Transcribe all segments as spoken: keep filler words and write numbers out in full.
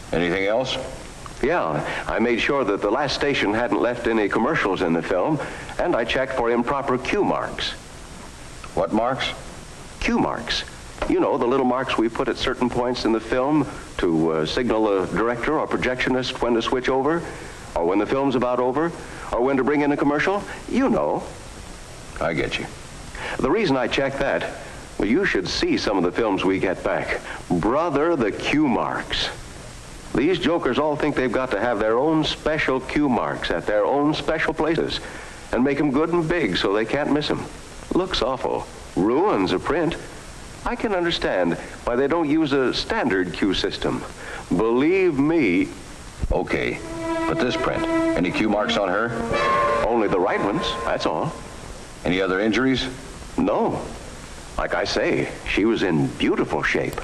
Anything else? Yeah, I made sure that the last station hadn't left any commercials in the film, and I checked for improper cue marks. What marks? Cue marks. You know, the little marks we put at certain points in the film to uh, signal a director or projectionist when to switch over, or when the film's about over, or when to bring in a commercial. You know. I get you. The reason I checked that, well, you should see some of the films we get back. Brother, the cue marks. These jokers all think they've got to have their own special cue marks at their own special places and make them good and big so they can't miss them. Looks awful. Ruins a print. I can understand why they don't use a standard cue system. Believe me. Okay, but this print, any cue marks on her? Only the right ones, that's all. Any other injuries? No. Like I say, she was in beautiful shape.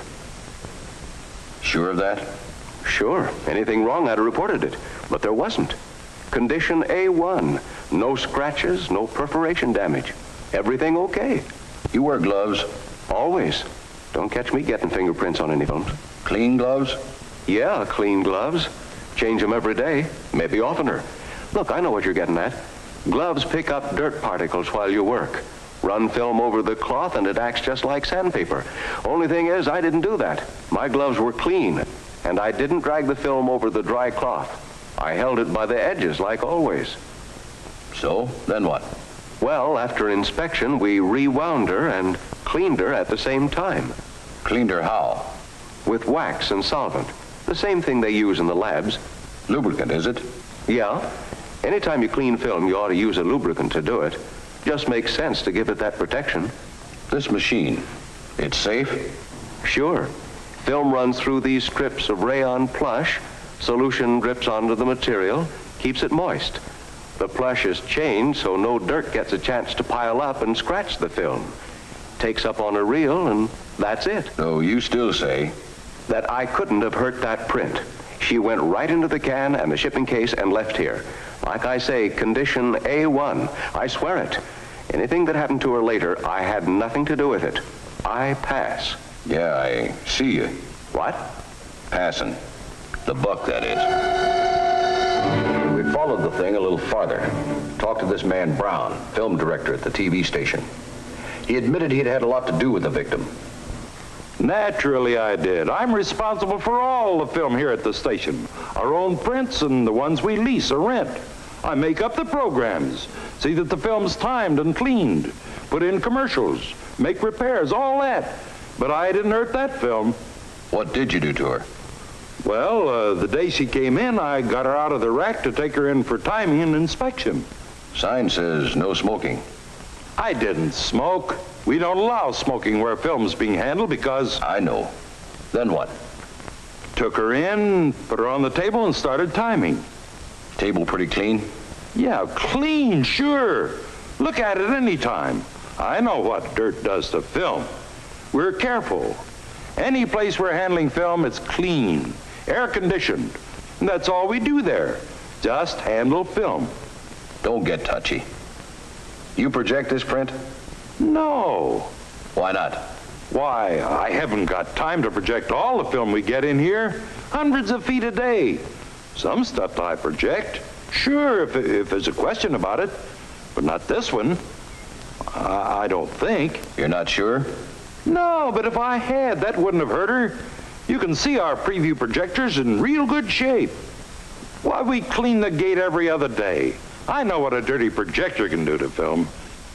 Sure of that? Sure. Anything wrong, I'd have reported it. But there wasn't. Condition A one. No scratches, no perforation damage. Everything okay. You wear gloves? Always. Don't catch me getting fingerprints on any films. Clean gloves? Yeah, clean gloves. Change them every day, maybe oftener. Look, I know what you're getting at. Gloves pick up dirt particles while you work. Run film over the cloth and it acts just like sandpaper. Only thing is, I didn't do that. My gloves were clean, and I didn't drag the film over the dry cloth. I held it by the edges, like always. So, then what? Well, after inspection, we rewound her and cleaned her at the same time. Cleaned her how? With wax and solvent. The same thing they use in the labs. Lubricant, is it? Yeah. Anytime you clean film, you ought to use a lubricant to do it. Just makes sense to give it that protection. This machine, it's safe? Sure. Film runs through these strips of rayon plush. Solution drips onto the material, keeps it moist. The plush is chained so no dirt gets a chance to pile up and scratch the film. Takes up on a reel, and that's it. So you still say? That I couldn't have hurt that print. She went right into the can and the shipping case and left here. Like I say, condition A one. I swear it. Anything that happened to her later, I had nothing to do with it. I pass. Yeah, I see you. What? Passing. The buck, that is. We followed the thing a little farther. Talked to this man Brown, film director at the T V station. He admitted he'd had a lot to do with the victim. Naturally I did. I'm responsible for all the film here at the station. Our own prints and the ones we lease or rent. I make up the programs, see that the film's timed and cleaned, put in commercials, make repairs, all that. But I didn't hurt that film. What did you do to her? Well, uh, the day she came in, I got her out of the rack to take her in for timing and inspection. Sign says no smoking. I didn't smoke. We don't allow smoking where film's being handled because... I know. Then what? Took her in, put her on the table, and started timing. Table pretty clean? Yeah, clean, sure. Look at it any time. I know what dirt does to film. We're careful. Any place we're handling film, it's clean, air-conditioned. And that's all we do there. Just handle film. Don't get touchy. You project this print? No. Why not? Why, I haven't got time to project all the film we get in here. Hundreds of feet a day. Some stuff I project. Sure, if, if there's a question about it. But not this one. I, I don't think. You're not sure? No, but if I had, that wouldn't have hurt her. You can see our preview projector's in real good shape. Why, we clean the gate every other day. I know what a dirty projector can do to film.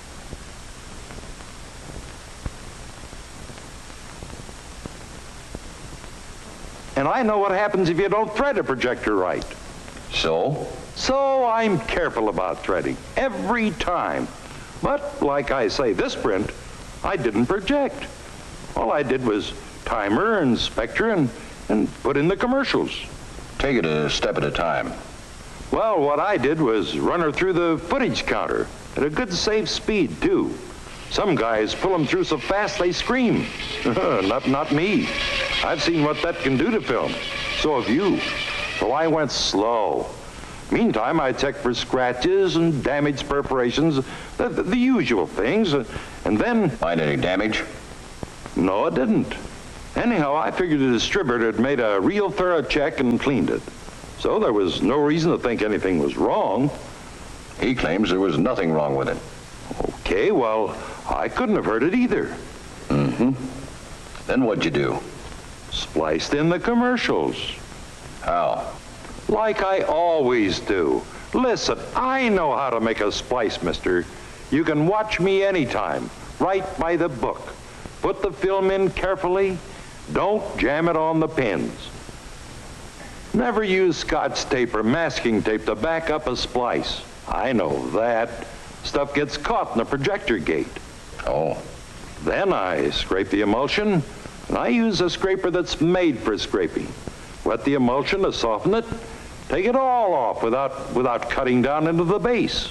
And I know what happens if you don't thread a projector right. So? So I'm careful about threading, every time. But, like I say, this print, I didn't project. All I did was time her and inspect her and, and put in the commercials. Take it a step at a time. Well, what I did was run her through the footage counter at a good safe speed, too. Some guys pull them through so fast they scream. not, not me. I've seen what that can do to film. So have you. So I went slow. Meantime, I checked for scratches and damaged perforations, the, the, the usual things, and then... Find any damage? No, it didn't. Anyhow, I figured the distributor had made a real thorough check and cleaned it. So there was no reason to think anything was wrong. He claims there was nothing wrong with it. Okay, well, I couldn't have heard it either. Mm-hmm. Then what'd you do? Spliced in the commercials. How? Like I always do. Listen, I know how to make a splice, mister. You can watch me anytime, right by the book. Put the film in carefully. Don't jam it on the pins. Never use Scotch tape or masking tape to back up a splice. I know that. Stuff gets caught in the projector gate. Oh. Then I scrape the emulsion, and I use a scraper that's made for scraping. Wet the emulsion to soften it. Take it all off without, without cutting down into the base.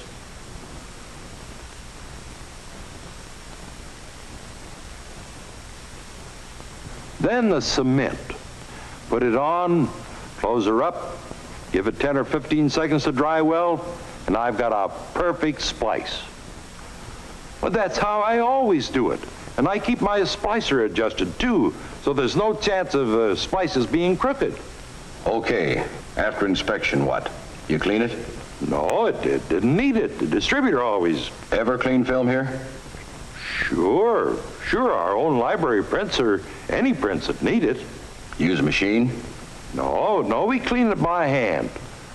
Then the cement. Put it on, close her up, give it ten or fifteen seconds to dry well, and I've got a perfect splice. But that's how I always do it. And I keep my splicer adjusted too, so there's no chance of uh, splices being crooked. Okay. After inspection, what? You clean it? No, it, it didn't need it. The distributor always... Ever clean film here? Sure. Sure, our own library prints or any prints that need it. Use a machine? No, no, we clean it by hand.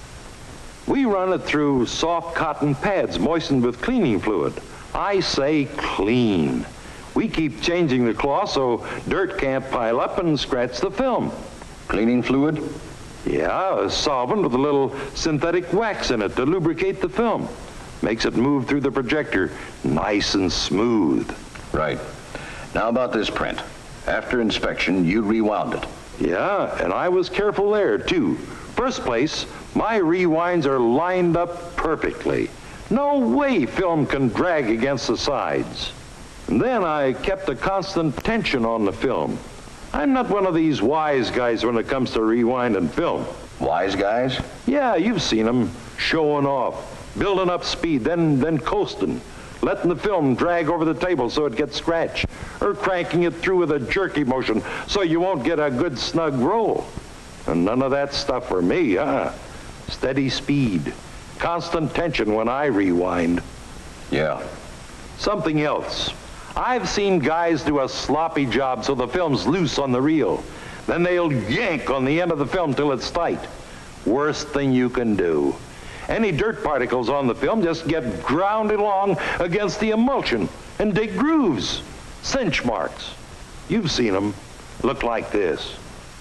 We run it through soft cotton pads moistened with cleaning fluid. I say clean. We keep changing the cloth so dirt can't pile up and scratch the film. Cleaning fluid? Yeah, a solvent with a little synthetic wax in it to lubricate the film. Makes it move through the projector nice and smooth. Right. Now about this print. After inspection, you rewound it. Yeah, and I was careful there, too. First place, my rewinds are lined up perfectly. No way film can drag against the sides. And then I kept a constant tension on the film. I'm not one of these wise guys when it comes to rewinding film. Wise guys? Yeah, you've seen them showing off, building up speed, then, then coasting, letting the film drag over the table so it gets scratched, or cranking it through with a jerky motion so you won't get a good snug roll. And none of that stuff for me, huh? Steady speed, constant tension when I rewind. Yeah. Something else. I've seen guys do a sloppy job so the film's loose on the reel. Then they'll yank on the end of the film till it's tight. Worst thing you can do. Any dirt particles on the film just get ground along against the emulsion and dig grooves, cinch marks. You've seen them. Look like this.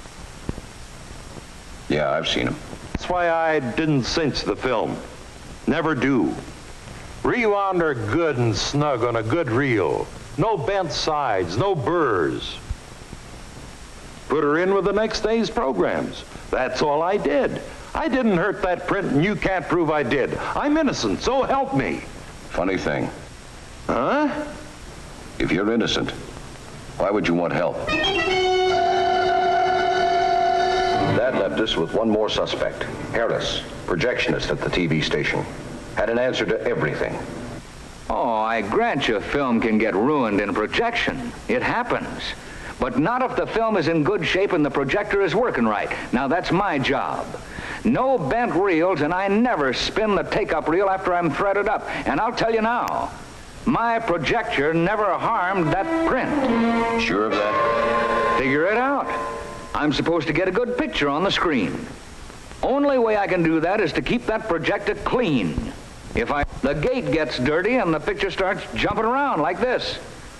Yeah, I've seen them. That's why I didn't cinch the film. Never do. Rewound are good and snug on a good reel. No bent sides, no burrs. Put her in with the next day's programs. That's all I did. I didn't hurt that print, and you can't prove I did. I'm innocent, so help me. Funny thing. Huh? If you're innocent, why would you want help? That left us with one more suspect. Harris, projectionist at the T V station. Had an answer to everything. Oh, I grant you film can get ruined in projection. It happens. But not if the film is in good shape and the projector is working right. Now, that's my job. No bent reels, and I never spin the take-up reel after I'm threaded up. And I'll tell you now, my projector never harmed that print. Sure of that? Figure it out. I'm supposed to get a good picture on the screen. Only way I can do that is to keep that projector clean. If I, the gate gets dirty and the picture starts jumping around like this.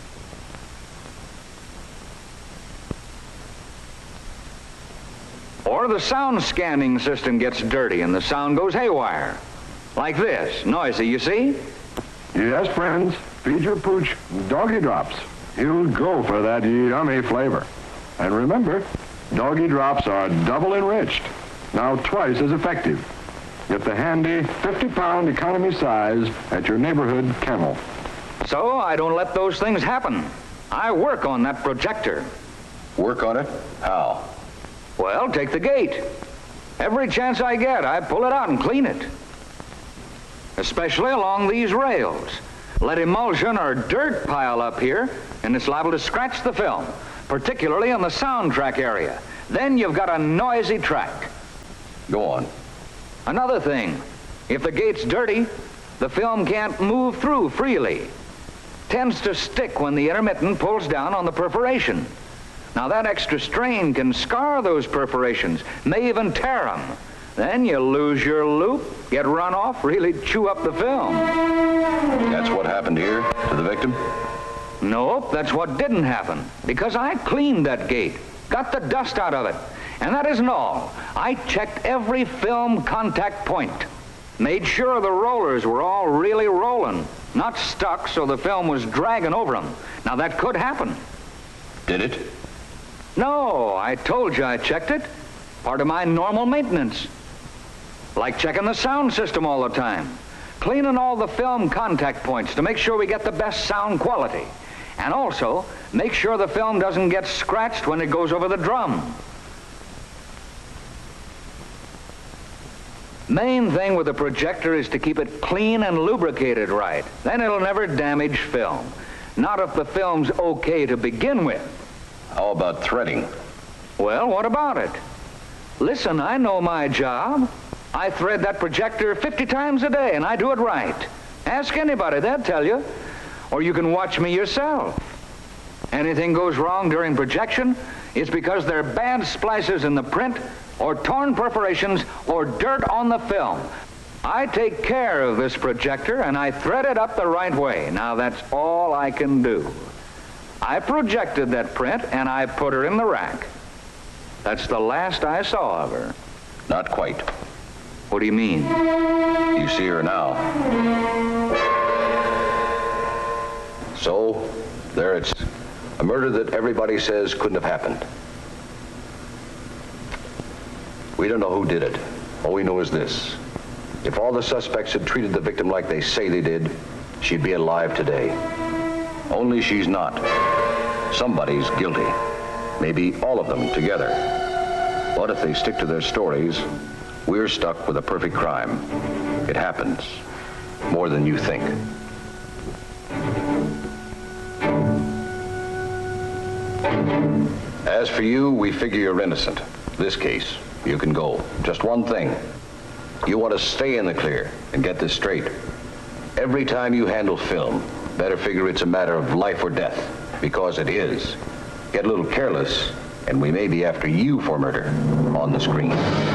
Or the sound scanning system gets dirty and the sound goes haywire. Like this. Noisy, you see? Yes, friends. Feed your pooch Doggy Drops. He'll go for that yummy flavor. And remember, Doggy Drops are double enriched. Now twice as effective. Get the handy fifty pound economy size at your neighborhood kennel. So I don't let those things happen. I work on that projector. Work on it? How? Well, take the gate. Every chance I get, I pull it out and clean it. Especially along these rails. Let emulsion or dirt pile up here, and it's liable to scratch the film. particularly in the soundtrack area. Then you've got a noisy track. Go on. Another thing, if the gate's dirty, the film can't move through freely. Tends to stick when the intermittent pulls down on the perforation. Now that extra strain can scar those perforations, may even tear them. Then you lose your loop, get run off, really chew up the film. That's what happened here to the victim? Nope, that's what didn't happen. Because I cleaned that gate, got the dust out of it. And that isn't all. I checked every film contact point. Made sure the rollers were all really rolling, not stuck so the film was dragging over them. Now that could happen. Did it? No, I told you I checked it. Part of my normal maintenance. Like checking the sound system all the time. Cleaning all the film contact points to make sure we get the best sound quality. And also, make sure the film doesn't get scratched when it goes over the drum. Main thing with the projector is to keep it clean and lubricated right. Then it'll never damage film. Not if the film's okay to begin with. How about threading? Well, what about it? Listen, I know my job. I thread that projector fifty times a day, and I do it right. Ask anybody, they'll tell you. Or you can watch me yourself. Anything goes wrong during projection, it's because there are bad splices in the print, or torn perforations, or dirt on the film. I take care of this projector, and I thread it up the right way. Now, that's all I can do. I projected that print, and I put her in the rack. That's the last I saw of her. Not quite. What do you mean? You see her now. So, there it's a murder that everybody says couldn't have happened. We don't know who did it. All we know is this. If all the suspects had treated the victim like they say they did, she'd be alive today. Only she's not. Somebody's guilty. Maybe all of them together. But if they stick to their stories, we're stuck with a perfect crime. It happens. More than you think. As for you, we figure you're innocent. This case, you can go. Just one thing. You want to stay in the clear and get this straight. Every time you handle film, better figure it's a matter of life or death, because it is. Get a little careless, and we may be after you for murder on the screen.